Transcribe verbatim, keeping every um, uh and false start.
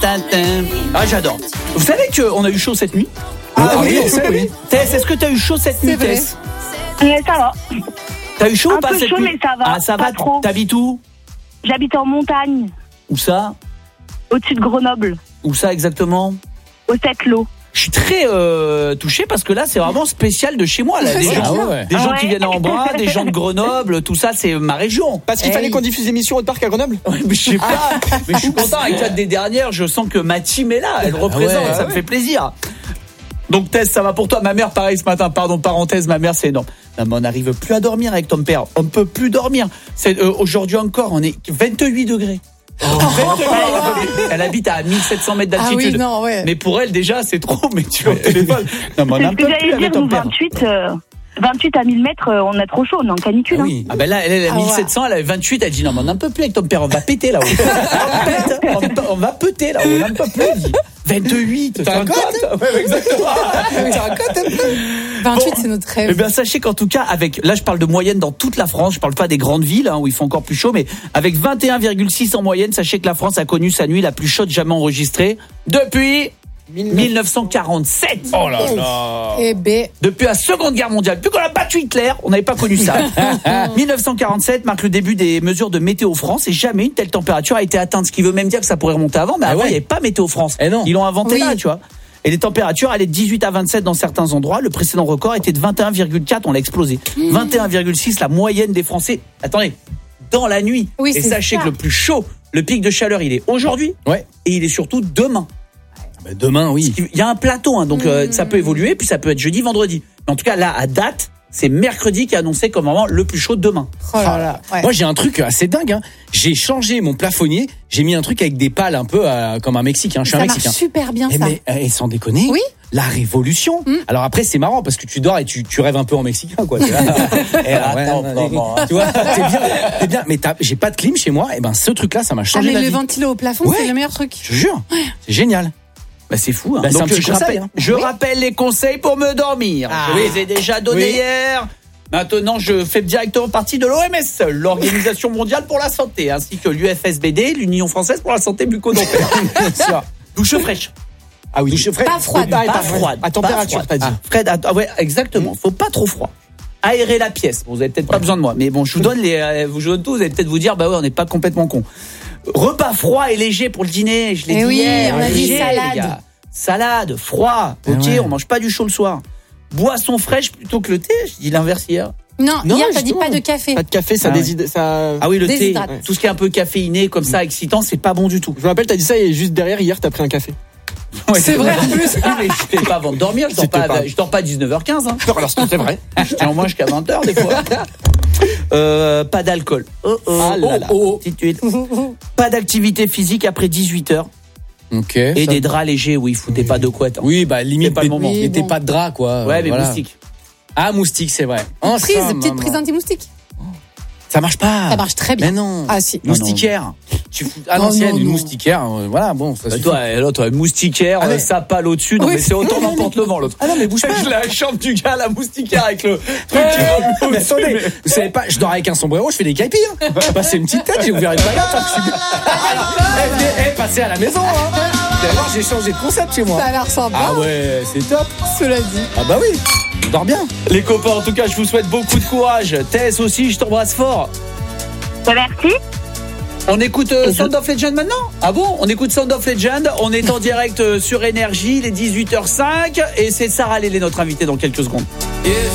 Ah, j'adore. Vous savez qu'on a eu chaud cette nuit? Ah oui, on sait, oui. Tess, est-ce que t'as eu chaud cette nuit, vrai. Tess? Mais ça va. T'as eu chaud Un ou pas peu cette chaud, nuit? mais ça va. Ah, ça Pas va. trop. T'habites où? J'habite en montagne, Où ça? au-dessus de Grenoble, Où ça exactement? au Sept-Lô. Je suis très euh, touché parce que là, c'est vraiment spécial de chez moi. Là. Des gens, Ah ouais. des gens Ah qui ouais. viennent en bras, des gens de Grenoble, tout ça, c'est ma région. Parce qu'il Hey. fallait qu'on diffuse l'émission au parc à Grenoble. Ouais, mais je sais pas. Mais je suis content avec la des dernières. Je sens que ma team est là. Elle représente. ouais, ça ouais. me fait plaisir. Donc Tess, ça va pour toi. Ma mère, pareil ce matin. Pardon, parenthèse. Ma mère, c'est énorme. Non, mais on n'arrive plus à dormir avec ton père. On ne peut plus dormir. C'est euh, aujourd'hui encore. On est vingt-huit degrés. vingt-huit degrés. Elle habite à mille sept cents mètres Ah d'altitude. oui, non, ouais. Mais pour elle déjà, c'est trop. Mais tu vas au téléphone. Non, mais on C'est n'en ce peut que plus j'allais avec dire, ton nous, père. vingt-huit, euh, vingt-huit à mille mètres, euh, on a trop chaud, on est en canicule. Ah hein. oui. Ah ben là, elle est à Ah ouais. mille sept cents, elle avait vingt-huit, elle dit non mais on n'en peut plus avec ton père, on va péter là-haut. on, pète, on, peut- on va péter là-haut, on n'en peut plus. Elle dit vingt-huit, T'as un cote ouais, exactement. T'as un cote un peu. vingt-huit, Bon. c'est notre Eh rêve. bien sachez qu'en tout cas, avec là je parle de moyenne dans toute la France, je parle pas des grandes villes hein, où il fait encore plus chaud, mais avec vingt et un virgule six en moyenne, sachez que la France a connu sa nuit la plus chaude jamais enregistrée depuis mille neuf cent quarante-sept. Oh là là. Eh ben, Depuis la Seconde Guerre mondiale, depuis qu'on a battu Hitler, on n'avait pas connu ça. mille neuf cent quarante-sept marque le début des mesures de Météo France et jamais une telle température a été atteinte. Ce qui veut même dire que ça pourrait remonter avant, mais Ah avant ouais. il n'y avait pas Météo France. Eh non. Ils l'ont inventé Oui. là, tu vois. Et les températures allaient de dix-huit à vingt-sept dans certains endroits. Le précédent record était de vingt et un virgule quatre, on l'a explosé. vingt et un virgule six, la moyenne des Français. Attendez, dans la nuit. Oui, et c'est sachez ça. que le plus chaud, le pic de chaleur, il est aujourd'hui Ouais. et il est surtout demain. Bah, demain, oui. Il y a un plateau, hein, donc euh, ça peut évoluer, puis ça peut être jeudi, vendredi. Mais en tout cas, là, à date, c'est mercredi qui est annoncé comme vraiment le plus chaud demain. oh là là. Ouais. Moi, j'ai un truc assez dingue. Hein. J'ai changé mon plafonnier. J'ai mis un truc avec des pales un peu euh, comme un Mexicain. Je suis Ça un marche Mexicain. super bien, Eh, ça. mais eh, sans déconner, Oui. la révolution. Mm. Alors après, c'est marrant parce que tu dors et tu, tu rêves un peu en mexicain, quoi. T'es là, eh, Attends, ouais, non, non, hein. tu vois, t'es bien, t'es bien. Mais t'as- j'ai pas de clim chez moi. Et ben, ce truc-là, ça m'a Ah, changé mais la le vie. ventilo au plafond, Ouais. c'est le meilleur truc. Je te jure, c'est génial. Bah c'est fou. Hein. Bah, c'est Donc, un petit je conseil, rappelle, hein. je Oui. rappelle les conseils pour me dormir. Ah. Je les ai déjà donnés Oui. hier. Maintenant, je fais directement partie de l'O M S, l'Organisation mondiale pour la santé, ainsi que l'U F S B D, l'Union française pour la santé bucco-dentaire. Ça. Douche fraîche. Ah oui. Douche fraîche. Pas froide. Pas, Pas froide. à température, pas t'as dit. froide. Ah, Fred, ah, ouais, exactement. Faut pas trop froid. Aérer la pièce. Bon, vous avez peut-être pas besoin de moi, mais bon, je vous donne les, euh, je vous donne tout. Vous allez peut-être vous dire, bah ouais, on n'est pas complètement con. Repas froid et léger pour le dîner. Je l'ai Eh dit oui, hier. on a dit léger, salade. les gars. Salade, froid. Ok, Eh ouais. on mange pas du chaud le soir. Boisson fraîche plutôt que le thé. Je dis l'inverse hier. Non, Non, hier, t'as dit justement. pas de café. Pas de café, ça Ah ouais. déside, ça. Ah oui, le thé. Déshydrate. Tout ce qui est un peu caféiné, comme ça, excitant, c'est pas bon du tout. Je me rappelle, t'as dit ça et juste derrière, hier, t'as pris un café. Ouais, C'est vrai, en plus. Oui, mais je fais pas avant de dormir. Je dors C'était pas, pas- je dors pas à dix-neuf heures quinze. Hein. Non, alors c'est vrai. Je tiens au moins jusqu'à vingt heures des fois. Euh, pas d'alcool. Oh, oh, Ah là là. oh, oh, petite huile. Pas d'activité physique après dix-huit heures. Ok. Et ça- des draps légers, oui, foutez pas de couette. hein. Oui, bah limite C'est pas le moment. mettez Oui, bon. pas de drap, quoi. Ouais, mais Voilà. moustique. Ah, moustique, c'est vrai. Oh, Prise, ça, petite maman. prise anti-moustique. Ça marche pas. Ça marche très bien. Mais non. Ah, si. Moustiquaire. Tu fous à Non, l'ancienne non, une non. moustiquaire. euh, voilà, bon. Ça Bah, suffit. toi, euh, l'autre, euh, moustiquaire, Ah, euh, mais- ça pâle au-dessus. Non, Oui. mais c'est autant n'emporte le vent, l'autre. Ah non, mais bouge pas. Je la chambre du gars, la moustiquaire avec le truc qui va Mais attendez, vous savez pas, je dors avec un sombrero, je fais des caipis. Hein. J'ai passé une petite tête, j'ai ouvert une baguette. Hein, je suis bien. Eh, venez, eh, passez à la maison. Hein. D'ailleurs, j'ai changé de concept chez moi. Ça a l'air sympa, Ah ouais, c'est top. cela dit. Ah bah oui, je dors bien. Les copains, en tout cas, je vous souhaite beaucoup de courage. Tess aussi, je t'embrasse fort. Merci. On écoute euh, Sound of Legend maintenant? Ah bon? On écoute Sound of Legend. On est en direct euh, sur Énergie, il est dix-huit heures cinq. Et c'est Sarah Lélé, notre invitée, dans quelques secondes.